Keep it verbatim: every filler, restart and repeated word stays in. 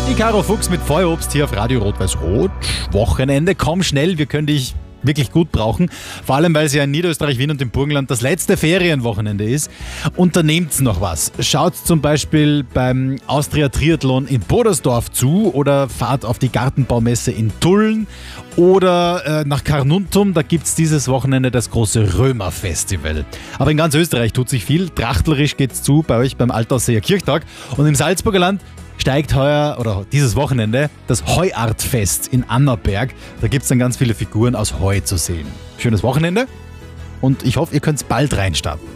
Die Caro Fuchs mit Feuerobst hier auf Radio Rot-Weiß-Rot. Wochenende, komm schnell, wir können dich wirklich gut brauchen. Vor allem, weil es ja in Niederösterreich, Wien und im Burgenland das letzte Ferienwochenende ist. Unternehmt noch was. Schaut zum Beispiel beim Austria Triathlon in Bodersdorf zu oder fahrt auf die Gartenbaumesse in Tulln oder äh, nach Carnuntum. Da gibt es dieses Wochenende das große Römer-Festival. Aber in ganz Österreich tut sich viel. Trachtlerisch geht's zu bei euch beim Altauseer Kirchtag. Und im Salzburger Land steigt heuer oder dieses Wochenende das Heuartfest in Annaberg. Da gibt es dann ganz viele Figuren aus Heu zu sehen. Schönes Wochenende und ich hoffe, ihr könnt bald reinstarten.